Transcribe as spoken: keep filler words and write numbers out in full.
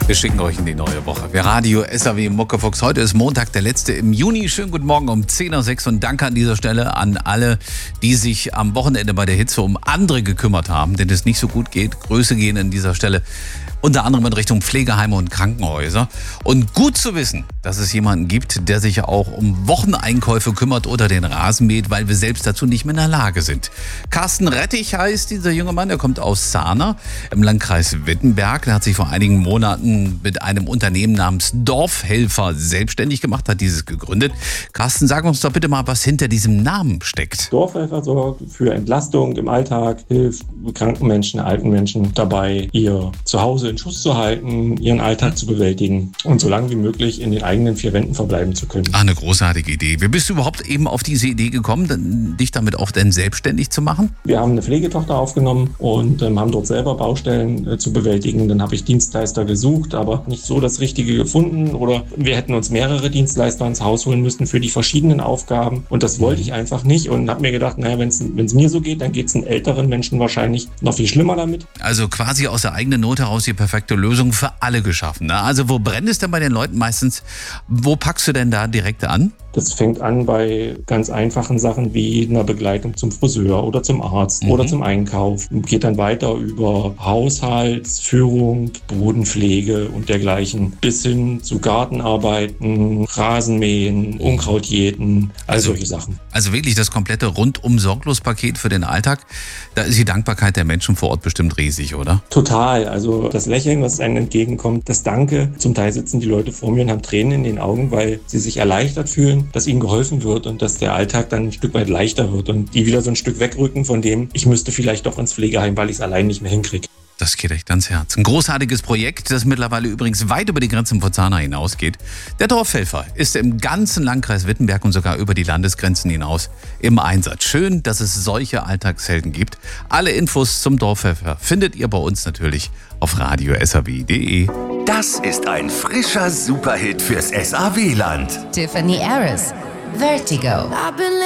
Wir schicken euch in die neue Woche. Wir Radio S A W Muckefuchs. Heute ist Montag, der letzte im Juni. Schönen guten Morgen um zehn Uhr sechs und danke an dieser Stelle an alle, die sich am Wochenende bei der Hitze um andere gekümmert haben, denen es nicht so gut geht. Grüße gehen an dieser Stelle unter anderem in Richtung Pflegeheime und Krankenhäuser. Und gut zu wissen, dass es jemanden gibt, der sich auch um Wocheneinkäufe kümmert oder den Rasen mäht, weil wir selbst dazu nicht mehr in der Lage sind. Carsten Rettich heißt dieser junge Mann, der kommt aus Zahner im Landkreis Wittenberg. Der hat sich vor einigen Monaten mit einem Unternehmen namens Dorfhelfer selbstständig gemacht, hat dieses gegründet. Carsten, sag uns doch bitte mal, was hinter diesem Namen steckt. Dorfhelfer sorgt für Entlastung im Alltag, hilft kranken Menschen, alten Menschen dabei, ihr Zuhause in Schuss zu halten, ihren Alltag zu bewältigen und so lange wie möglich in den eigenen vier Wänden verbleiben zu können. Ah, eine großartige Idee. Wie bist du überhaupt eben auf diese Idee gekommen, dich damit auch denn selbstständig zu machen? Wir haben eine Pflegetochter aufgenommen und ähm, haben dort selber Baustellen äh, zu bewältigen. Dann habe ich Dienstleister gesucht, aber nicht so das Richtige gefunden, oder wir hätten uns mehrere Dienstleister ins Haus holen müssen für die verschiedenen Aufgaben und das wollte ich einfach nicht und habe mir gedacht, naja, wenn es mir so geht, dann geht es den älteren Menschen wahrscheinlich noch viel schlimmer damit. Also quasi aus der eigenen Not heraus die perfekte Lösung für alle geschaffen. Ne? Also wo brennt es denn bei den Leuten meistens? Wo packst du denn da direkt an? Das fängt an bei ganz einfachen Sachen wie einer Begleitung zum Friseur oder zum Arzt mhm. oder zum Einkauf. Geht dann weiter über Haushaltsführung, Bodenpflege und dergleichen bis hin zu Gartenarbeiten, Rasenmähen, Unkrautjäten, all also, solche Sachen. Also wirklich das komplette Rundum-Sorglos-Paket für den Alltag. Da ist die Dankbarkeit der Menschen vor Ort bestimmt riesig, oder? Total. Also das Lächeln, was einem entgegenkommt, das Danke. Zum Teil sitzen die Leute vor mir und haben Tränen in den Augen, weil sie sich erleichtert fühlen, dass ihnen geholfen wird und dass der Alltag dann ein Stück weit leichter wird und die wieder so ein Stück wegrücken von dem, ich müsste vielleicht doch ins Pflegeheim, weil ich es allein nicht mehr hinkriege. Das geht echt ans Herz. Ein großartiges Projekt, das mittlerweile übrigens weit über die Grenzen von Zahner hinausgeht. Der Dorfhelfer ist im ganzen Landkreis Wittenberg und sogar über die Landesgrenzen hinaus im Einsatz. Schön, dass es solche Alltagshelden gibt. Alle Infos zum Dorfhelfer findet ihr bei uns natürlich auf radio s a w punkt d e. Das ist ein frischer Superhit fürs S A W-Land. Tiffany Harris, Vertigo.